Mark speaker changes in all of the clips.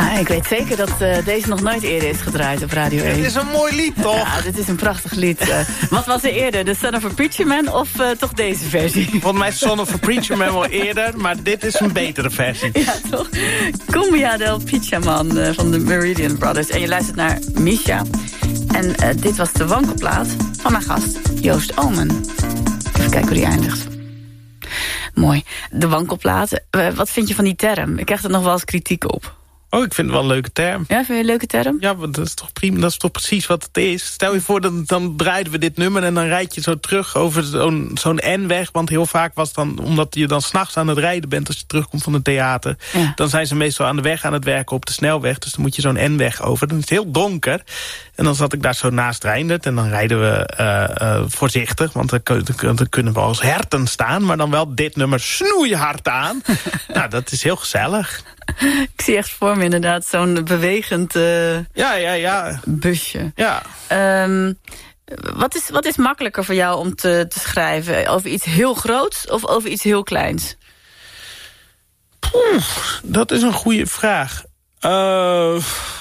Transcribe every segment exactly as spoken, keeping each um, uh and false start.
Speaker 1: Ah, ik weet zeker dat uh, deze nog nooit eerder is gedraaid op Radio één.
Speaker 2: Het is een mooi lied, toch?
Speaker 1: Ja, dit is een prachtig lied. Uh, wat was er eerder, The Son of a Preacher Man of uh, toch deze versie?
Speaker 2: Volgens mij is Son of a Preacher Man wel eerder, maar dit is een betere versie.
Speaker 1: Ja, toch? Cumbia del Pichaman uh, van de Meridian Brothers. En je luistert naar Misha. En uh, dit was de wankelplaat van mijn gast, Joost Oomen. Even kijken hoe die eindigt. Mooi. De wankelplaat. Uh, wat vind je van die term? Ik krijg er nog wel eens kritiek op.
Speaker 2: Oh, ik vind het wel een leuke term.
Speaker 1: Ja, vind je een leuke term?
Speaker 2: Ja, dat is toch prima. Dat is toch precies wat het is. Stel je voor, dan, dan draaiden we dit nummer en dan rijd je zo terug over zo'n zo'n N-weg. Want heel vaak was het dan, omdat je dan s'nachts aan het rijden bent als je terugkomt van het theater. Ja. Dan zijn ze meestal aan de weg aan het werken op de snelweg. Dus dan moet je zo'n N-weg over. Dan is het heel donker. En dan zat ik daar zo naast Reindert. En dan rijden we uh, uh, voorzichtig. Want dan, dan, dan kunnen we als herten staan. Maar dan wel dit nummer snoeihard aan. Nou, dat is heel gezellig.
Speaker 1: Ik zie echt voor me inderdaad zo'n bewegend uh,
Speaker 2: ja, ja, ja.
Speaker 1: busje.
Speaker 2: Ja.
Speaker 1: Um, wat, is, wat is makkelijker voor jou om te, te schrijven? Over iets heel groots of over iets heel kleins?
Speaker 2: Poeh, dat is een goede vraag. Uh,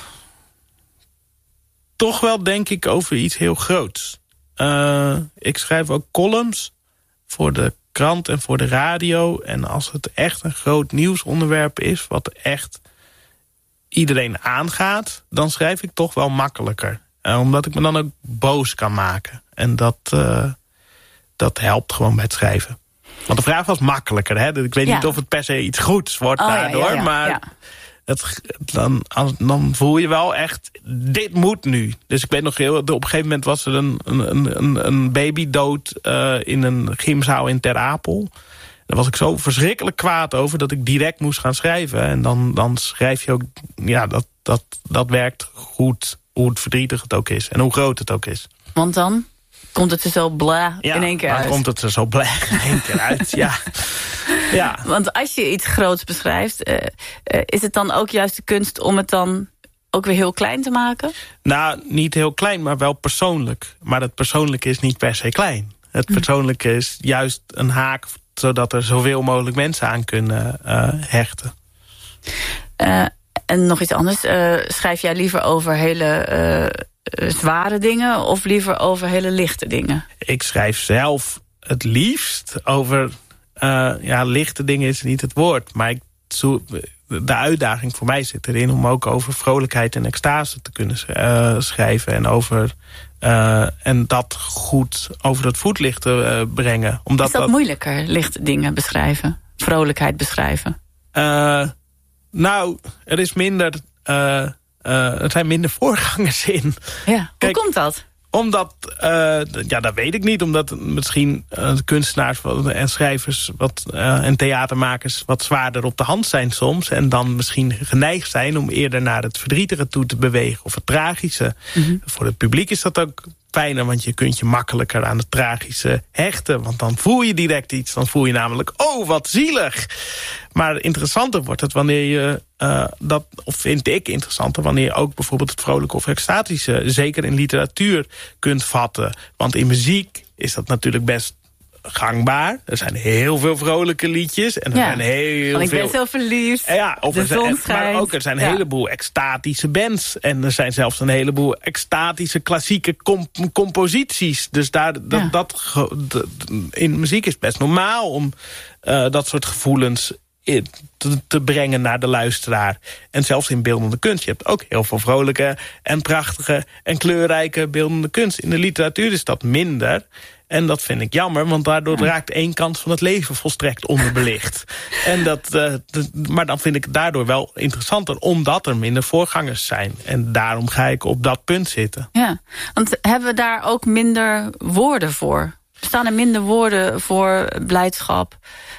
Speaker 2: toch wel denk ik over iets heel groots. Uh, ik schrijf ook columns voor de krant en voor de radio. En als het echt een groot nieuwsonderwerp is, wat echt iedereen aangaat, dan schrijf ik toch wel makkelijker. Uh, omdat ik me dan ook boos kan maken. En dat, uh, dat helpt gewoon bij het schrijven. Want de vraag was makkelijker. Hè? Ik weet ja. niet of het per se iets goeds wordt oh, daardoor. Ja, ja, ja, maar ja. Het, dan, dan voel je wel echt, dit moet nu. Dus ik weet nog heel, op een gegeven moment was er een, een, een, een baby dood uh, in een gymzaal in Ter Apel. Daar was ik zo verschrikkelijk kwaad over dat ik direct moest gaan schrijven. En dan, dan schrijf je ook, ja, dat, dat, dat werkt goed, hoe het verdrietig het ook is. En hoe groot het ook is.
Speaker 1: Want dan komt het er zo bla
Speaker 2: ja,
Speaker 1: in één keer uit.
Speaker 2: Ja, dan komt het er zo bla in één keer uit, ja. Ja.
Speaker 1: Want als je iets groots beschrijft, uh, uh, is het dan ook juist de kunst om het dan ook weer heel klein te maken?
Speaker 2: Nou, niet heel klein, maar wel persoonlijk. Maar het persoonlijke is niet per se klein. Het persoonlijke is juist een haak, zodat er zoveel mogelijk mensen aan kunnen uh, hechten.
Speaker 1: Uh, en nog iets anders. Uh, schrijf jij liever over hele uh, zware dingen of liever over hele lichte dingen?
Speaker 2: Ik schrijf zelf het liefst over Uh, ja, lichte dingen is niet het woord. Maar ik, de uitdaging voor mij zit erin om ook over vrolijkheid en extase te kunnen uh, schrijven. En, over, uh, en dat goed over het voetlicht te uh, brengen. Omdat
Speaker 1: is dat, dat moeilijker, lichte dingen beschrijven? Vrolijkheid beschrijven?
Speaker 2: Uh, nou, er is minder, uh, uh, er zijn minder voorgangers in.
Speaker 1: Ja, Kijk, hoe komt dat?
Speaker 2: Omdat, uh, ja, dat weet ik niet. Omdat misschien uh, kunstenaars en schrijvers wat, uh, en theatermakers wat zwaarder op de hand zijn soms. En dan misschien geneigd zijn om eerder naar het verdrietige toe te bewegen. Of het tragische. Mm-hmm. Voor het publiek is dat ook fijner. Want je kunt je makkelijker aan het tragische hechten. Want dan voel je direct iets. Dan voel je namelijk, oh, wat zielig. Maar interessanter wordt het wanneer je, uh, dat, of vind ik interessanter, wanneer je ook bijvoorbeeld het vrolijke of extatische, zeker in literatuur, kunt vatten. Want in muziek is dat natuurlijk best gangbaar. Er zijn heel veel vrolijke liedjes. En er
Speaker 1: ja,
Speaker 2: zijn heel
Speaker 1: want ik
Speaker 2: veel...
Speaker 1: ben zo verliefd.
Speaker 2: Ja, of
Speaker 1: de
Speaker 2: er
Speaker 1: zon
Speaker 2: zijn,
Speaker 1: schijnt.
Speaker 2: Maar ook er zijn een
Speaker 1: ja.
Speaker 2: heleboel extatische bands. En er zijn zelfs een heleboel extatische klassieke comp- composities. Dus daar, dat,
Speaker 1: ja.
Speaker 2: dat, dat, in muziek is het best normaal om uh, dat soort gevoelens Te, te brengen naar de luisteraar. En zelfs in beeldende kunst. Je hebt ook heel veel vrolijke en prachtige en kleurrijke beeldende kunst. In de literatuur is dat minder. En dat vind ik jammer, want daardoor ja. raakt één kant van het leven volstrekt onderbelicht. en dat, uh, d- maar dan vind ik het daardoor wel interessanter, omdat er minder voorgangers zijn. En daarom ga ik op dat punt zitten.
Speaker 1: Ja, want hebben we daar ook minder woorden voor? Bestaan er minder woorden voor blijdschap?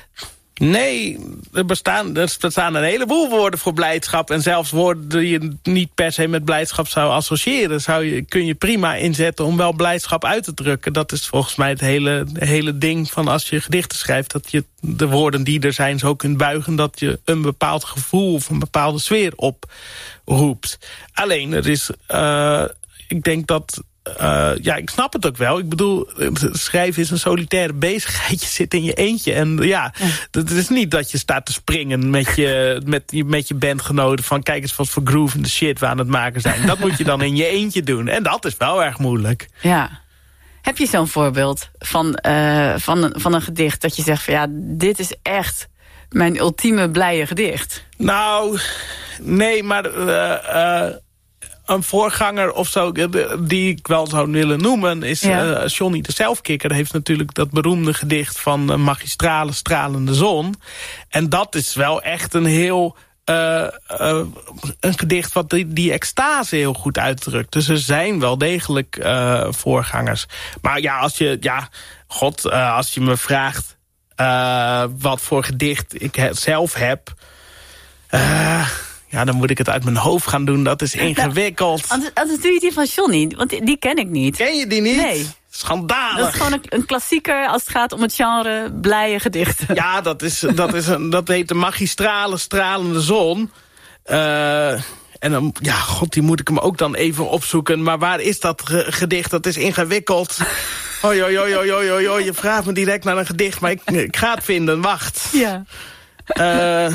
Speaker 2: Nee, er bestaan, er bestaan een heleboel woorden voor blijdschap. En zelfs woorden die je niet per se met blijdschap zou associëren, zou je, kun je prima inzetten om wel blijdschap uit te drukken. Dat is volgens mij het hele, hele ding van als je gedichten schrijft, dat je de woorden die er zijn zo kunt buigen dat je een bepaald gevoel of een bepaalde sfeer oproept. Alleen, er is, uh, ik denk dat Uh, ja, ik snap het ook wel. Ik bedoel, schrijven is een solitaire bezigheid. Je zit in je eentje. En ja, het is niet dat je staat te springen met je, met, met je bandgenoten. Van kijk eens wat voor groove en de shit we aan het maken zijn. Dat moet je dan in je eentje doen. En dat is wel erg moeilijk.
Speaker 1: Ja. Heb je zo'n voorbeeld van, uh, van, een, van een gedicht dat je zegt van ja, dit is echt mijn ultieme blije gedicht?
Speaker 2: Nou, nee, maar Uh, uh, een voorganger of zo, die ik wel zou willen noemen, is ja. uh, Johnny de Zelfkikker. Die heeft natuurlijk dat beroemde gedicht van uh, Magistrale Stralende Zon. En dat is wel echt een heel Uh, uh, een gedicht wat die, die extase heel goed uitdrukt. Dus er zijn wel degelijk uh, voorgangers. Maar ja, als je, ja, god, uh, als je me vraagt uh, wat voor gedicht ik he, zelf heb, Uh, ja, dan moet ik het uit mijn hoofd gaan doen. Dat is ingewikkeld.
Speaker 1: Nou, anders doe je die van Johnny, want die, die ken ik niet.
Speaker 2: Ken je die niet?
Speaker 1: Nee.
Speaker 2: Schandalig.
Speaker 1: Dat is gewoon een, een klassieker als het gaat om het genre blije gedichten.
Speaker 2: Ja, dat, is, dat, is een, dat heet de Magistrale Stralende Zon. Uh, en dan, ja, god, die moet ik hem ook dan even opzoeken. Maar waar is dat gedicht? Dat is ingewikkeld. Oi, oi, oi, oi, oi, oi. Je vraagt me direct naar een gedicht, maar ik, ik ga het vinden. Wacht.
Speaker 1: Ja.
Speaker 2: Uh,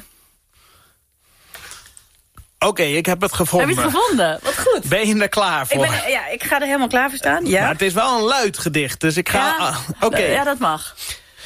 Speaker 2: Oké, okay, ik heb het gevonden.
Speaker 1: Heb je het gevonden? Wat goed.
Speaker 2: Ben je er klaar voor?
Speaker 1: Ik ben, ja, ik ga er helemaal klaar voor staan. Ja.
Speaker 2: Maar het is wel een luid gedicht, dus ik ga...
Speaker 1: Ja,
Speaker 2: uh, Oké. Okay.
Speaker 1: Ja, dat mag.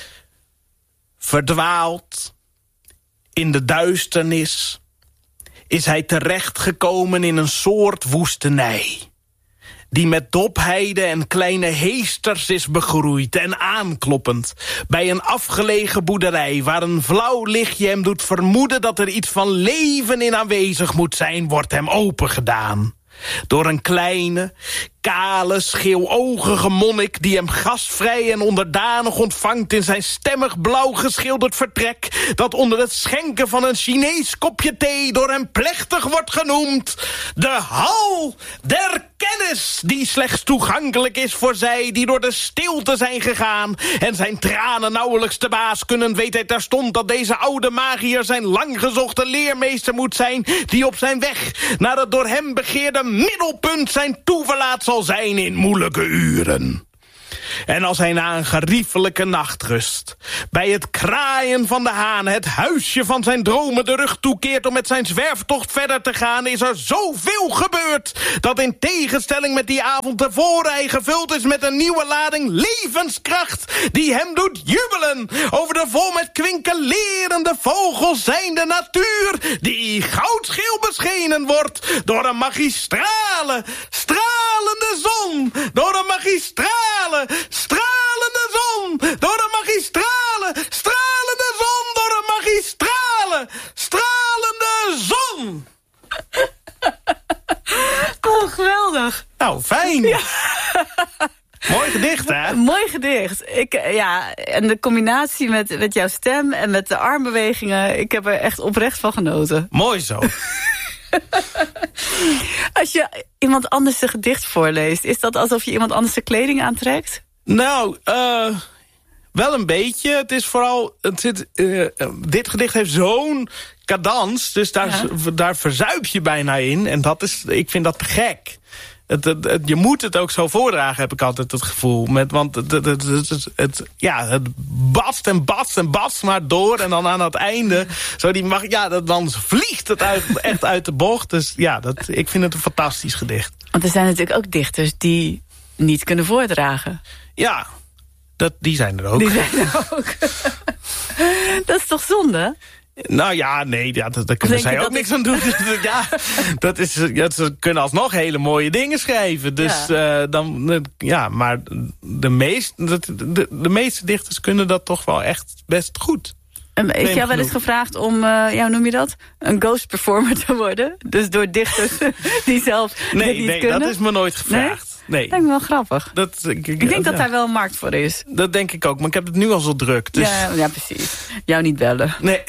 Speaker 2: Verdwaald in de duisternis is hij terechtgekomen in een soort woestenij, die met dopheiden en kleine heesters is begroeid en aankloppend bij een afgelegen boerderij waar een flauw lichtje hem doet vermoeden dat er iets van leven in aanwezig moet zijn, wordt hem opengedaan. Door een kleine, kale, scheeloogige monnik die hem gastvrij en onderdanig ontvangt in zijn stemmig blauw geschilderd vertrek, dat onder het schenken van een Chinees kopje thee door hem plechtig wordt genoemd de hal der kennis, die slechts toegankelijk is voor zij die door de stilte zijn gegaan en zijn tranen nauwelijks te baas kunnen, weet hij terstond dat deze oude magier zijn langgezochte leermeester moet zijn, die op zijn weg naar het door hem begeerde middelpunt zijn toeverlaat zal zijn in moeilijke uren. En als hij na een geriefelijke nachtrust bij het kraaien van de haan het huisje van zijn dromen de rug toekeert om met zijn zwerftocht verder te gaan, is er zoveel gebeurd dat in tegenstelling met die avond tevoren hij gevuld is met een nieuwe lading levenskracht die hem doet jubelen over de vol met kwinkelerende vogels zijnde natuur die goudgeel beschenen wordt door een magistrale, stralende zon, door een magistrale, stralende zon, door een magistrale, stralende zon, door een magistrale, stralende zon.
Speaker 1: Oh, geweldig.
Speaker 2: Nou, fijn. Ja. Mooi gedicht, hè?
Speaker 1: Mooi gedicht. Ik, ja, en de combinatie met, met jouw stem en met de armbewegingen, ik heb er echt oprecht van genoten.
Speaker 2: Mooi zo.
Speaker 1: Als je iemand anders een gedicht voorleest, is dat alsof je iemand anders de kleding aantrekt?
Speaker 2: Nou, uh, wel een beetje. Het is vooral, het zit, uh, dit gedicht heeft zo'n cadans, dus daar, ja. daar verzuip je bijna in. En dat is, ik vind dat te gek. Het, het, het, je moet het ook zo voordragen, heb ik altijd het gevoel. Met, want het, het, het, het, het, ja, het batst en batst en batst maar door. En dan aan het einde, zo die mag, ja, dat, dan vliegt het uit, echt uit de bocht. Dus ja, dat, ik vind het een fantastisch gedicht.
Speaker 1: Want er zijn natuurlijk ook dichters die niet kunnen voordragen.
Speaker 2: Ja, dat, die zijn er ook.
Speaker 1: Die zijn er ook. Dat is toch zonde?
Speaker 2: Nou ja, nee, ja, daar kunnen zij ook niks aan doen. Ja, dat is, ja, ze kunnen alsnog hele mooie dingen schrijven. Dus ja, uh, dan, ja maar de, meest, de, de, de meeste dichters kunnen dat toch wel echt best goed.
Speaker 1: Um, is jou wel eens gevraagd om, uh, ja, hoe noem je dat? Een ghost performer te worden? Dus door dichters die zelf
Speaker 2: nee,
Speaker 1: niet
Speaker 2: nee,
Speaker 1: kunnen?
Speaker 2: dat is me nooit gevraagd. Nee? Nee.
Speaker 1: Dat lijkt me wel grappig.
Speaker 2: Dat, ik,
Speaker 1: ik denk
Speaker 2: ja.
Speaker 1: dat daar wel een markt voor is.
Speaker 2: Dat denk ik ook, maar ik heb het nu al zo druk. Dus...
Speaker 1: Ja, ja, precies. Jou niet bellen.
Speaker 2: Nee.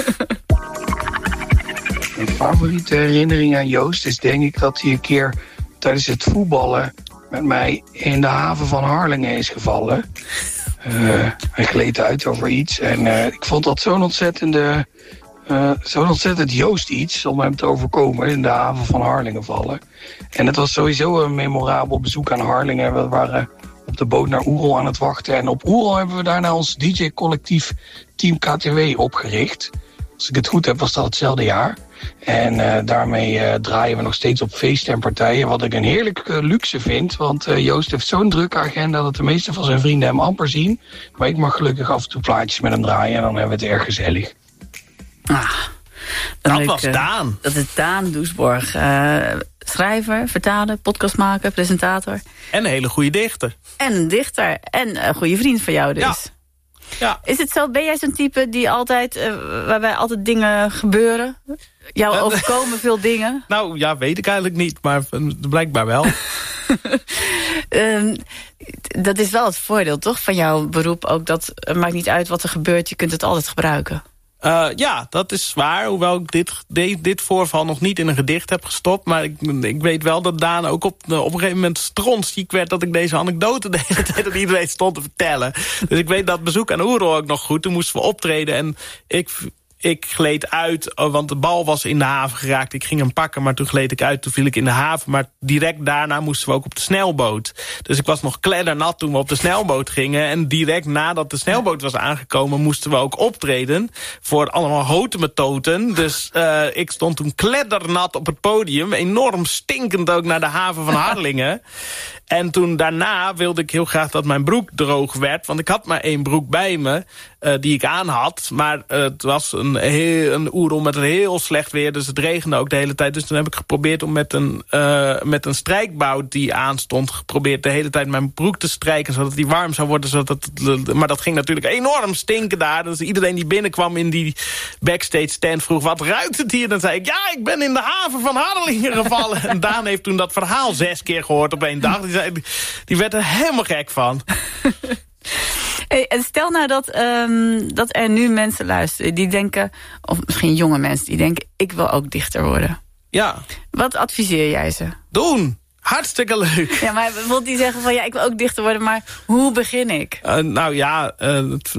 Speaker 3: Mijn favoriete herinnering aan Joost is denk ik dat hij een keer tijdens het voetballen met mij in de haven van Harlingen is gevallen. Uh, hij gleed uit over iets en uh, ik vond dat zo'n ontzettende uh, zo ontzettend Joost iets om hem te overkomen in de haven van Harlingen vallen. En het was sowieso een memorabel bezoek aan Harlingen. We waren op de boot naar Oerol aan het wachten. En op Oerol hebben we daarna ons D J-collectief Team K T W opgericht. Als ik het goed heb, was dat hetzelfde jaar. En uh, daarmee uh, draaien we nog steeds op feesten en partijen. Wat ik een heerlijke uh, luxe vind. Want uh, Joost heeft zo'n drukke agenda dat de meeste van zijn vrienden hem amper zien. Maar ik mag gelukkig af en toe plaatjes met hem draaien. En dan hebben we het erg gezellig.
Speaker 1: Ah,
Speaker 2: dat
Speaker 1: ik,
Speaker 2: was
Speaker 1: uh,
Speaker 2: Daan.
Speaker 1: Dat is Daan Doesborg. Uh, schrijver, vertaler, podcastmaker, presentator.
Speaker 2: En een hele goede dichter.
Speaker 1: En een dichter. En een goede vriend van jou dus.
Speaker 2: Ja. Ja.
Speaker 1: Is het zo, ben jij zo'n type die altijd, uh, waarbij altijd dingen gebeuren? Jou
Speaker 2: Uh,
Speaker 1: overkomen veel dingen?
Speaker 2: Nou, ja, weet ik eigenlijk niet, maar blijkbaar wel.
Speaker 1: um, dat is wel het voordeel, toch, van jouw beroep ook. Dat het maakt niet uit wat er gebeurt, je kunt het altijd gebruiken.
Speaker 2: Uh, ja, dat is waar. Hoewel ik dit, dit, dit voorval nog niet in een gedicht heb gestopt. Maar ik, ik weet wel dat Daan ook op, op een gegeven moment strontziek werd... dat ik deze anekdote de hele tijd aan iedereen stond te vertellen. Dus ik weet dat bezoek aan Oerol ook nog goed. Toen moesten we optreden en ik... Ik gleed uit, want de bal was in de haven geraakt. Ik ging hem pakken, maar toen gleed ik uit. Toen viel ik in de haven, maar direct daarna moesten we ook op de snelboot. Dus ik was nog kleddernat toen we op de snelboot gingen. En direct nadat de snelboot was aangekomen... moesten we ook optreden voor allemaal hotemetoten. Dus uh, ik stond toen kleddernat op het podium. Enorm stinkend ook naar de haven van Harlingen. En toen daarna wilde ik heel graag dat mijn broek droog werd. Want ik had maar één broek bij me, uh, die ik aan had. Maar uh, het was een, heel, een Oerol met een heel slecht weer. Dus het regende ook de hele tijd. Dus toen heb ik geprobeerd om met een, uh, met een strijkbout die aanstond... geprobeerd de hele tijd mijn broek te strijken... zodat die warm zou worden. Zodat het, maar dat ging natuurlijk enorm stinken daar. Dus iedereen die binnenkwam in die backstage stand vroeg... wat ruikt het hier? Dan zei ik, ja, ik ben in de haven van Harlingen gevallen. En Daan heeft toen dat verhaal zes keer gehoord op één dag. Die zei, Die werd er helemaal gek van.
Speaker 1: Hey, en stel nou dat, um, dat er nu mensen luisteren die denken... of misschien jonge mensen die denken... ik wil ook dichter worden.
Speaker 2: Ja.
Speaker 1: Wat adviseer jij ze?
Speaker 2: Doen! Hartstikke leuk.
Speaker 1: Ja, maar bijvoorbeeld die zeggen van... ja, ik wil ook dichter worden, maar hoe begin ik?
Speaker 2: Uh, nou ja, uh,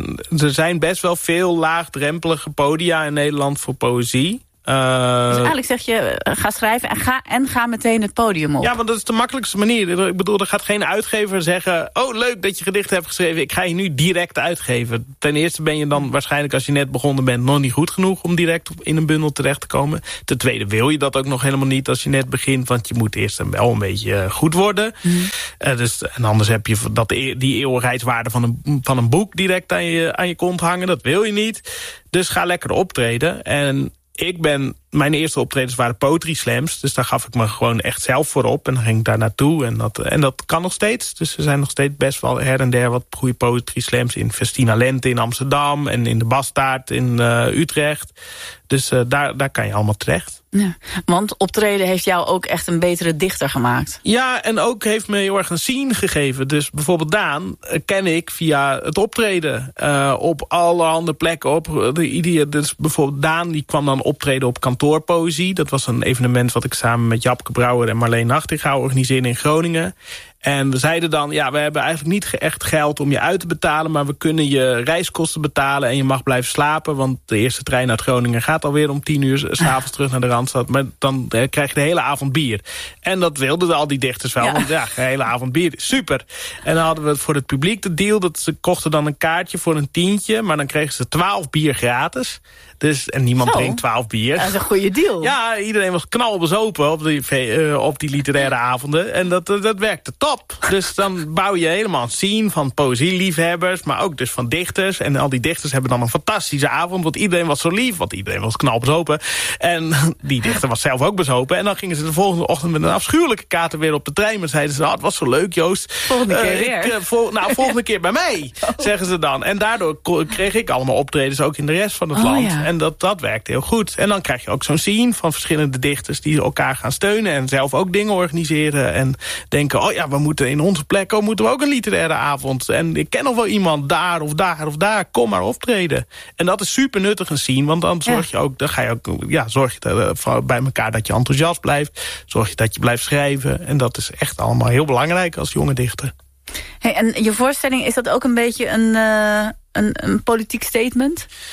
Speaker 2: er zijn best wel veel laagdrempelige podia in Nederland voor poëzie. Uh,
Speaker 1: dus eigenlijk zeg je, ga schrijven en ga, en ga meteen het podium op.
Speaker 2: Ja, want dat is de makkelijkste manier. Ik bedoel, er gaat geen uitgever zeggen... oh, leuk dat je gedichten hebt geschreven, ik ga je nu direct uitgeven. Ten eerste ben je dan waarschijnlijk als je net begonnen bent... nog niet goed genoeg om direct in een bundel terecht te komen. Ten tweede wil je dat ook nog helemaal niet als je net begint... want je moet eerst wel een beetje goed worden. Mm. Uh, dus, en anders heb je dat, die eeuwigheidswaarde van een, van een boek... direct aan je, aan je kont hangen, dat wil je niet. Dus ga lekker optreden en... Ik ben, mijn eerste optredens waren poetry slams. Dus daar gaf ik me gewoon echt zelf voor op. En dan ging ik daar naartoe. En dat, en dat kan nog steeds. Dus er zijn nog steeds best wel her en der wat goede poetry slams. In Festina Lente in Amsterdam. En in de Bastaard in uh, Utrecht. Dus uh, daar, daar kan je allemaal terecht.
Speaker 1: Ja, want optreden heeft jou ook echt een betere dichter gemaakt.
Speaker 2: Ja, en ook heeft me heel erg een scene gegeven. Dus bijvoorbeeld Daan uh, ken ik via het optreden. Uh, op allerhande plekken. Op de, dus bijvoorbeeld Daan die kwam dan optreden op kantoorpoëzie. Dat was een evenement wat ik samen met Japke Brouwer en Marleen Nachtegaal organiseerde in Groningen. En we zeiden dan, ja, we hebben eigenlijk niet echt geld om je uit te betalen... maar we kunnen je reiskosten betalen en je mag blijven slapen... want de eerste trein uit Groningen gaat alweer om tien uur... 's avonds terug naar de Randstad, maar dan eh, krijg je de hele avond bier. En dat wilden al die dichters wel, ja. want ja, de hele avond bier is super. En dan hadden we voor het publiek de deal... dat ze kochten dan een kaartje voor een tientje... maar dan kregen ze twaalf bier gratis... Dus, en niemand
Speaker 1: Zo.
Speaker 2: drinkt twaalf bier.
Speaker 1: Dat is een goede deal.
Speaker 2: Ja, iedereen was knalbezopen op die, uh, op die literaire avonden. En dat, uh, dat werkte top. Dus dan bouw je helemaal een scene van poëzieliefhebbers... maar ook dus van dichters. En al die dichters hebben dan een fantastische avond... want iedereen was zo lief, want iedereen was knalbezopen. En die dichter was zelf ook bezopen. En dan gingen ze de volgende ochtend met een afschuwelijke kater weer op de trein. Maar zeiden ze, oh, het was zo leuk, Joost.
Speaker 1: Volgende keer uh, weer.
Speaker 2: Ik, uh, vol, nou, volgende keer bij mij, zeggen ze dan. En daardoor kreeg ik allemaal optredens ook in de rest van het
Speaker 1: oh,
Speaker 2: land.
Speaker 1: Ja.
Speaker 2: En dat, dat werkt heel goed. En dan krijg je ook zo'n scene van verschillende dichters... die elkaar gaan steunen en zelf ook dingen organiseren. En denken, oh ja, we moeten in onze plek... oh, moeten we ook een literaire avond. En ik ken nog wel iemand daar of daar of daar. Kom maar optreden. En dat is super nuttig een scene. Want dan zorg je ook, dan ga je ook, ja, zorg je bij elkaar dat je enthousiast blijft. Zorg je dat je blijft schrijven. En dat is echt allemaal heel belangrijk als jonge dichter.
Speaker 1: Hey, en je voorstelling, is dat ook een beetje een, uh, een, een politiek statement?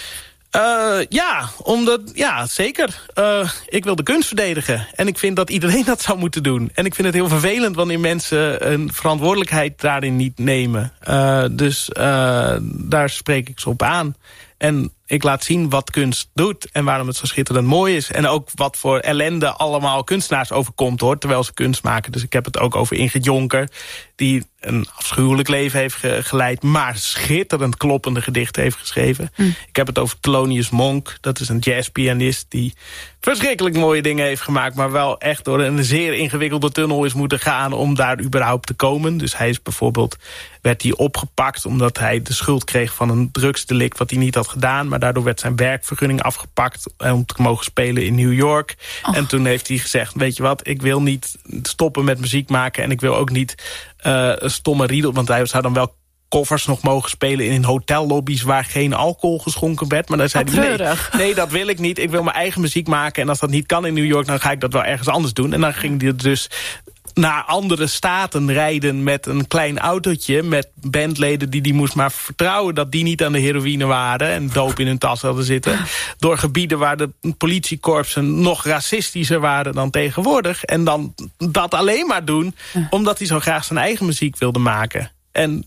Speaker 2: Uh, ja, omdat, ja, zeker. Uh, ik wil de kunst verdedigen. En ik vind dat iedereen dat zou moeten doen. En ik vind het heel vervelend wanneer mensen een verantwoordelijkheid daarin niet nemen. Uh, dus uh, daar spreek ik ze op aan. En ik laat zien wat kunst doet en waarom het zo schitterend mooi is. En ook wat voor ellende allemaal kunstenaars overkomt, hoor, terwijl ze kunst maken. Dus ik heb het ook over Ingrid Jonker, die een afschuwelijk leven heeft ge- geleid, maar schitterend kloppende gedichten heeft geschreven. Mm. Ik heb het over Thelonious Monk, dat is een jazzpianist die verschrikkelijk mooie dingen heeft gemaakt, maar wel echt door een zeer ingewikkelde tunnel is moeten gaan om daar überhaupt te komen. Dus hij is bijvoorbeeld, werd hij opgepakt omdat hij de schuld kreeg van een drugsdelict wat hij niet had gedaan, maar daardoor werd zijn werkvergunning afgepakt om te mogen spelen in New York. Oh. En toen heeft hij gezegd, weet je wat, ik wil niet stoppen met muziek maken en ik wil ook niet uh, een stomme riedel, want hij zou dan wel koffers nog mogen spelen in hotellobby's waar geen alcohol geschonken werd. Maar dan zei hij, nee, nee, dat wil ik niet. Ik wil mijn eigen muziek maken en als dat niet kan in New York, dan ga ik dat wel ergens anders doen. En dan ging hij dus naar andere staten rijden met een klein autootje met bandleden die die moest maar vertrouwen dat die niet aan de heroïne waren en doop in hun tas hadden zitten. Door gebieden waar de politiekorpsen nog racistischer waren dan tegenwoordig. En dan dat alleen maar doen omdat hij zo graag zijn eigen muziek wilde maken. En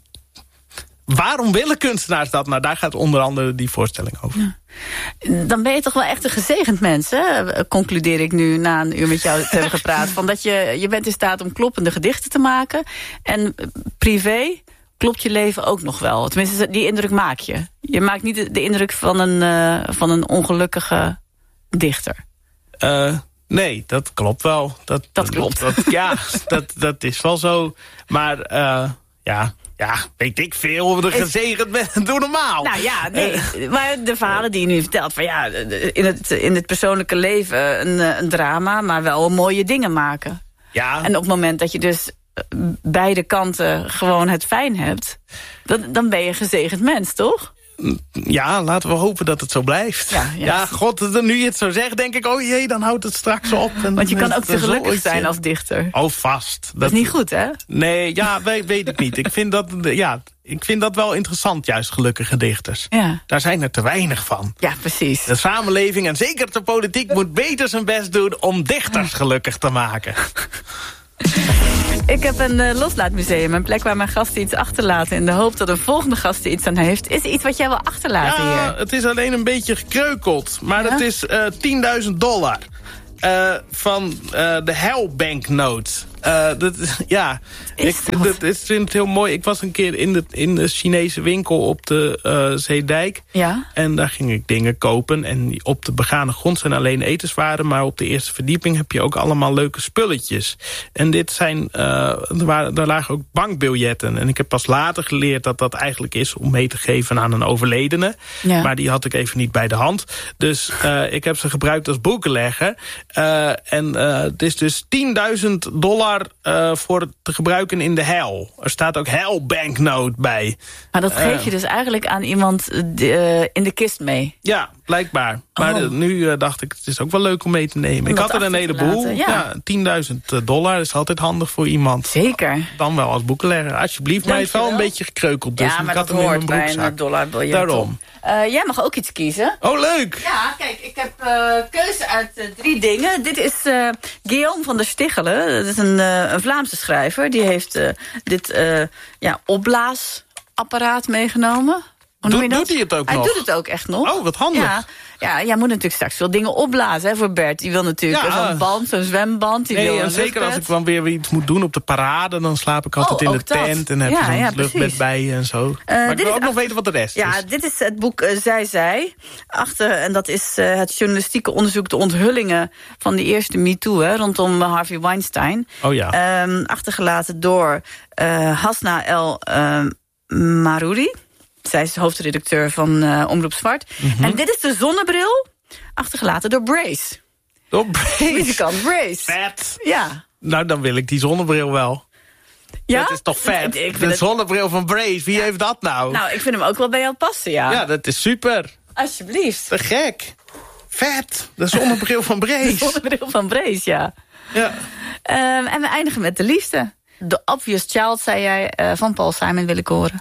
Speaker 2: waarom willen kunstenaars dat? Nou, daar gaat onder andere die voorstelling over. Ja.
Speaker 1: Dan ben je toch wel echt een gezegend mens, hè? Concludeer ik nu na een uur met jou te hebben gepraat. Van dat je, je bent in staat om kloppende gedichten te maken. En privé klopt je leven ook nog wel. Tenminste, die indruk maak je. Je maakt niet de, de indruk van een, uh, van een ongelukkige dichter.
Speaker 2: Uh, nee, dat klopt wel. Dat,
Speaker 1: dat klopt.
Speaker 2: Dat, ja, dat, dat is wel zo. Maar uh, ja... Ja, weet ik veel, of er gezegend bent. Doe normaal.
Speaker 1: Nou ja, nee. Maar de verhalen die je nu vertelt, van ja, in het, in het persoonlijke leven een, een drama, maar wel mooie dingen maken.
Speaker 2: Ja.
Speaker 1: En op het moment dat je dus beide kanten gewoon het fijn hebt, dan, dan ben je een gezegend mens, toch?
Speaker 2: Ja, laten we hopen dat het zo blijft. Ja, ja. ja god, nu je het zo zegt, denk ik, oh jee, dan houdt het straks op. En
Speaker 1: want je kan ook te gelukkig zijn als dichter.
Speaker 2: Oh, vast. Dat,
Speaker 1: dat is niet goed, hè?
Speaker 2: Nee, ja, weet, weet ik niet. Ik vind, dat, ja, ik vind dat wel interessant, juist gelukkige dichters.
Speaker 1: Ja.
Speaker 2: Daar zijn er te weinig van.
Speaker 1: Ja, precies.
Speaker 2: De samenleving en zeker de politiek moet beter zijn best doen om dichters gelukkig te maken.
Speaker 1: Ik heb een uh, loslaatmuseum, een plek waar mijn gasten iets achterlaten in de hoop dat een volgende gast er iets aan heeft. Is er iets wat jij wil achterlaten
Speaker 2: ja,
Speaker 1: hier?
Speaker 2: Het is alleen een beetje gekreukeld, maar ja? Het is uh, tienduizend dollar uh, van uh, de Hell Banknote. Uh, dat, ja,
Speaker 1: is
Speaker 2: ik dat, ik vind het heel mooi. Ik was een keer in de, in de Chinese winkel op de uh, Zeedijk.
Speaker 1: Ja?
Speaker 2: En daar ging ik dingen kopen. En op de begane grond zijn alleen etenswaren. Maar op de eerste verdieping heb je ook allemaal leuke spulletjes. En dit zijn, uh, er, waren, er lagen ook bankbiljetten. En ik heb pas later geleerd dat dat eigenlijk is om mee te geven aan een overledene. Ja. Maar die had ik even niet bij de hand. Dus uh, ik heb ze gebruikt als boekenlegger. Uh, en uh, het is dus tienduizend dollar Uh, voor te gebruiken in de hel. Er staat ook Hell Banknote bij.
Speaker 1: Maar dat geef je uh, dus eigenlijk aan iemand uh, in de kist mee?
Speaker 2: Ja, blijkbaar. Maar oh. nu uh, dacht ik, het is ook wel leuk om mee te nemen. Om ik had er een heleboel. Ja. Ja, tienduizend dollar is altijd handig voor iemand.
Speaker 1: Zeker.
Speaker 2: Dan wel als boekenlegger. Alsjeblieft, maar hij is wel een beetje gekreukeld. Dus
Speaker 1: ja, maar
Speaker 2: ik had
Speaker 1: dat
Speaker 2: hem
Speaker 1: hoort
Speaker 2: in mijn broekzak.
Speaker 1: bij een dollarbiljet.
Speaker 2: Daarom.
Speaker 1: Uh, jij mag ook iets kiezen.
Speaker 2: Oh, leuk.
Speaker 1: Ja, kijk, ik heb uh, keuze uit uh, drie dingen. Dit is uh, Guillaume van der Stichelen. Dat is een, uh, een Vlaamse schrijver. Die heeft uh, dit uh, ja, opblaasapparaat meegenomen. Hoe noem je dat?
Speaker 2: Doet hij het ook
Speaker 1: hij
Speaker 2: nog?
Speaker 1: Hij doet het ook echt nog.
Speaker 2: Oh, wat handig.
Speaker 1: Ja, ja, jij moet natuurlijk straks veel dingen opblazen hè, voor Bert. Die wil natuurlijk ja. zo'n band, zo'n zwemband. Die
Speaker 2: nee,
Speaker 1: wil
Speaker 2: en zeker als ik dan weer iets moet doen op de parade, dan slaap ik altijd
Speaker 1: oh,
Speaker 2: in de
Speaker 1: dat.
Speaker 2: tent. En heb
Speaker 1: ja,
Speaker 2: je zo'n
Speaker 1: ja,
Speaker 2: luchtbed bij je en zo. Uh, maar ik wil ook nog weten wat de rest
Speaker 1: ja,
Speaker 2: is.
Speaker 1: Ja, dit is het boek uh, Zij Zij. Achter, en dat is uh, het journalistieke onderzoek, de onthullingen van die eerste MeToo, hè, rondom uh, Harvey Weinstein.
Speaker 2: Oh ja.
Speaker 1: Um, achtergelaten door uh, Hasna El uh, Marouri. Zij is hoofdredacteur van uh, Omroep Zwart. Mm-hmm. En dit is de zonnebril, achtergelaten door Brace.
Speaker 2: Door Brace?
Speaker 1: Muzikant Brace.
Speaker 2: Vet.
Speaker 1: Ja.
Speaker 2: Nou, dan wil ik die zonnebril wel.
Speaker 1: Ja?
Speaker 2: Dat is toch vet?
Speaker 1: Ik, ik
Speaker 2: de
Speaker 1: het...
Speaker 2: zonnebril van Brace, wie ja. heeft dat nou?
Speaker 1: Nou, ik vind hem ook wel bij jou passen, ja.
Speaker 2: Ja, dat is super.
Speaker 1: Alsjeblieft.
Speaker 2: Te gek. Vet. De zonnebril van Brace.
Speaker 1: De zonnebril van Brace, ja.
Speaker 2: Ja.
Speaker 1: Um, en we eindigen met de liefde. The Obvious Child, zei jij, uh, van Paul Simon wil ik horen.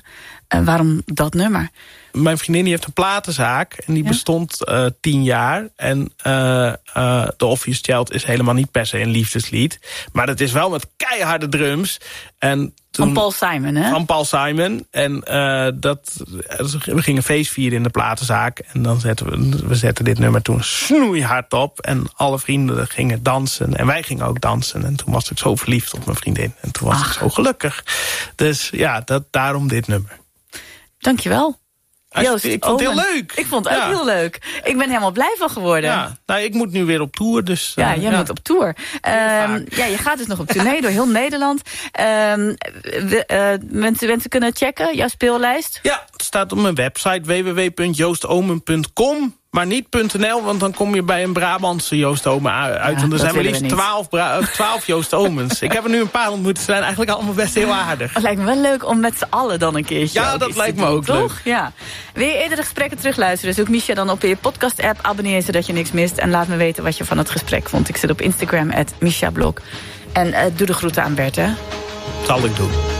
Speaker 1: Uh, waarom dat nummer?
Speaker 2: Mijn vriendin die heeft een platenzaak en die ja? bestond uh, tien jaar. En uh, uh, The Obvious Child is helemaal niet per se een liefdeslied. Maar het is wel met keiharde drums. En toen,
Speaker 1: van Paul Simon, hè?
Speaker 2: Van Paul Simon. En uh, dat, we gingen feest vieren in de platenzaak. En dan zetten we, we zetten dit nummer toen snoeihard op. En alle vrienden gingen dansen. En wij gingen ook dansen. En toen was ik zo verliefd op mijn vriendin. En toen was Ach. ik zo gelukkig. Dus ja, dat, daarom dit nummer.
Speaker 1: Dankjewel.
Speaker 2: Joost, ik vond het heel leuk.
Speaker 1: Ik vond het ook ja. heel leuk. Ik ben helemaal blij van geworden.
Speaker 2: Ja, nou, ik moet nu weer op tour. Dus,
Speaker 1: ja,
Speaker 2: uh,
Speaker 1: jij
Speaker 2: ja.
Speaker 1: moet op tour. Um, ja, je gaat dus nog op tournee door heel Nederland. Um, we, uh, mensen, mensen kunnen checken, jouw speellijst?
Speaker 2: Ja, het staat op mijn website w w w punt joost omen punt com. Maar niet .nl, want dan kom je bij een Brabantse Joost Omen uit. Ja, want er zijn maar liefst twaalf, twaalf Joost Omens. Ik heb er nu een paar ontmoet. Ze zijn eigenlijk allemaal best heel aardig.
Speaker 1: Het lijkt me wel leuk om met z'n allen dan een keertje...
Speaker 2: Ja, dat lijkt me ook
Speaker 1: toch?
Speaker 2: leuk.
Speaker 1: Ja. Wil je eerdere gesprekken terugluisteren? Zoek Misha dan op in je podcast-app. Abonneer zodat je niks mist. En laat me weten wat je van het gesprek vond. Ik zit op Instagram, at Misha Blok. En uh, doe de groeten aan Bert, hè?
Speaker 2: Zal ik doen.